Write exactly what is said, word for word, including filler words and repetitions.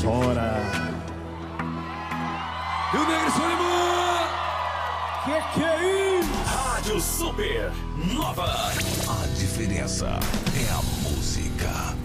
Chora. E o Negro Solimã! Que que é isso? Rádio Super Nova. A diferença é a música.